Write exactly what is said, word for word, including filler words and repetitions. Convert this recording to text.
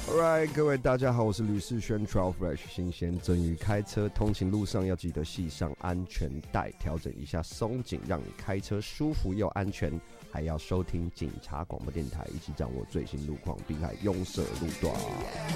Alright， 各位大家好，我是吕世轩 Trail Fresh 新鲜蒸鱼。开车通勤路上要记得系上安全带，调整一下松紧，让你开车舒服又安全。还要收听警察广播电台，一起掌握最新路况，并还拥塞路段。